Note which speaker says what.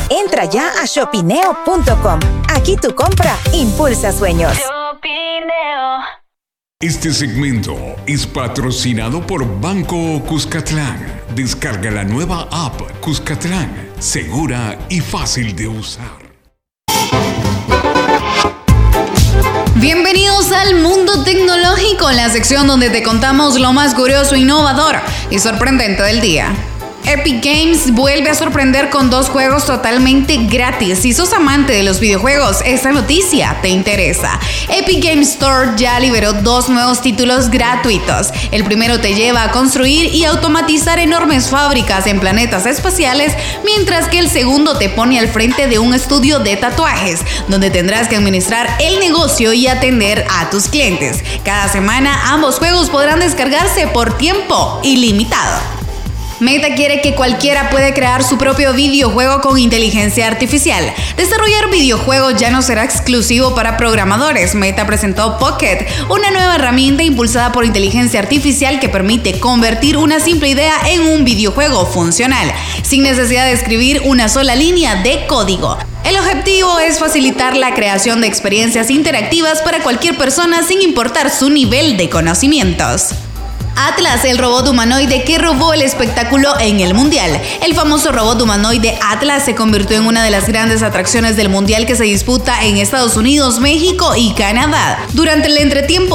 Speaker 1: Entra ya a shopineo.com. Aquí tu compra impulsa sueños.
Speaker 2: Este segmento es patrocinado por Banco Cuscatlán. Descarga la nueva app Cuscatlán, segura y fácil de usar.
Speaker 3: Bienvenidos al mundo tecnológico, la sección donde te contamos lo más curioso, innovador y sorprendente del día. Epic Games vuelve a sorprender con 2 juegos totalmente gratis. Si sos amante de los videojuegos, esta noticia te interesa. Epic Games Store ya liberó 2 nuevos títulos gratuitos. El primero te lleva a construir y automatizar enormes fábricas en planetas espaciales, mientras que el segundo te pone al frente de un estudio de tatuajes, donde tendrás que administrar el negocio y atender a tus clientes. Cada semana ambos juegos podrán descargarse por tiempo ilimitado. Meta quiere que cualquiera pueda crear su propio videojuego con inteligencia artificial. Desarrollar videojuegos ya no será exclusivo para programadores. Meta presentó Pocket, una nueva herramienta impulsada por inteligencia artificial que permite convertir una simple idea en un videojuego funcional, sin necesidad de escribir una sola línea de código. El objetivo es facilitar la creación de experiencias interactivas para cualquier persona sin importar su nivel de conocimientos. Atlas, el robot humanoide que robó el espectáculo en el Mundial. El famoso robot humanoide Atlas se convirtió en una de las grandes atracciones del Mundial que se disputa en Estados Unidos, México y Canadá. Durante el entretiempo